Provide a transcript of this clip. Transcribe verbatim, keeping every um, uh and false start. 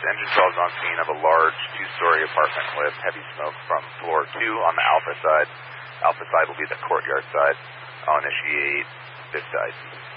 engine twelve is on scene of a large two-story apartment with heavy smoke from floor two on the Alpha side. Alpha side will be the courtyard side. I'll initiate this side.